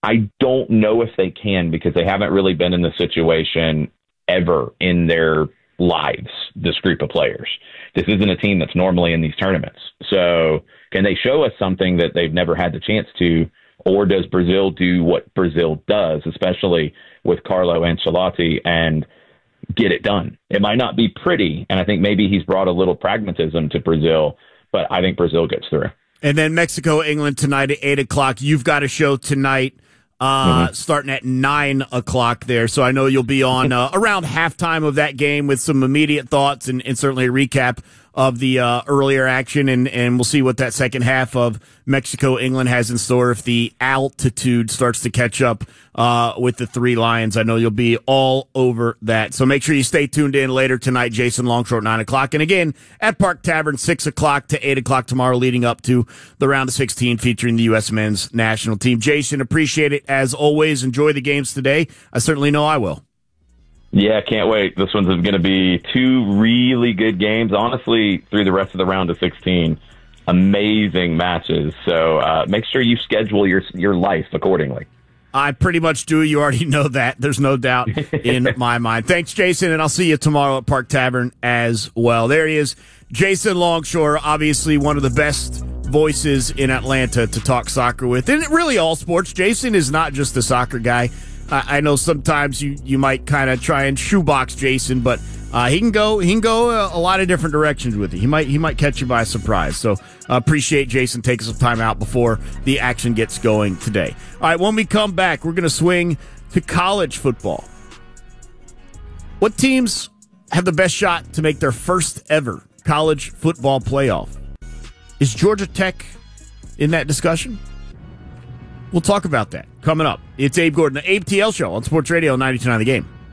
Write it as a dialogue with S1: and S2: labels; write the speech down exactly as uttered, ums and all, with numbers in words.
S1: I don't know if they can because they haven't really been in the situation ever in their lives, this group of players. This isn't a team that's normally in these tournaments. So can they show us something that they've never had the chance to, or does Brazil do what Brazil does, especially with Carlo Ancelotti, and get it done? It might not be pretty, and I think maybe he's brought a little pragmatism to Brazil, but I think Brazil gets through.
S2: And then Mexico, England tonight at eight o'clock. You've got a show tonight uh, mm-hmm. starting at nine o'clock there, so I know you'll be on uh, around halftime of that game with some immediate thoughts and, and certainly a recap of the uh, earlier action, and, and we'll see what that second half of Mexico-England has in store if the altitude starts to catch up uh, with the Three Lions. I know you'll be all over that. So make sure you stay tuned in later tonight, Jason Longshore, nine o'clock. And again, at Park Tavern, six o'clock to eight o'clock tomorrow, leading up to the round of sixteen featuring the U S men's national team. Jason, appreciate it as always. Enjoy the games today. I certainly know I will.
S1: Yeah, can't wait. This one's going to be two really good games, honestly, through the rest of the round of sixteen. Amazing matches. So uh, make sure you schedule your your life accordingly.
S2: I pretty much do. You already know that. There's no doubt in my mind. Thanks, Jason, and I'll see you tomorrow at Park Tavern as well. There he is, Jason Longshore, obviously one of the best voices in Atlanta to talk soccer with, and really all sports. Jason is not just a soccer guy. I know sometimes you, you might kind of try and shoebox Jason, but uh, he can go he can go a, a lot of different directions with it. He might he might catch you by surprise. So uh, appreciate Jason taking some time out before the action gets going today. All right, when we come back, we're going to swing to college football. What teams have the best shot to make their first ever college football playoff? Is Georgia Tech in that discussion? We'll talk about that coming up. It's Abe Gordon, the Abe T L Show on Sports Radio ninety-two point nine The Game.